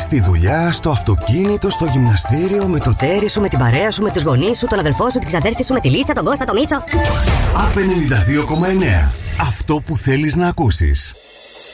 Στη δουλειά, στο αυτοκίνητο, στο γυμναστήριο, με το τέρι σου, με την παρέα σου, με τους γονείς σου, τον αδελφό σου, την ξαδέρφη σου, με τη Λίτσα, τον Κώστα, τον Μίτσο. ΑΠ 92,9. Αυτό που θέλεις να ακούσεις.